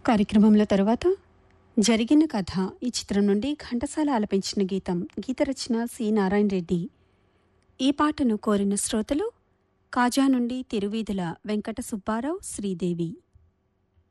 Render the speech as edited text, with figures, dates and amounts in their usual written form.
కార్యక్రమంలో తరువాత జరిగిన కథ ఈ చిత్రం నుండి ఘంటసాల ఆలపించిన గీతం గీతరచన సి నారాయణ రెడ్డి. ఈ పాటను కోరిన శ్రోతలు కాజా నుండి తిరువీధుల వెంకట సుబ్బారావు, శ్రీదేవి.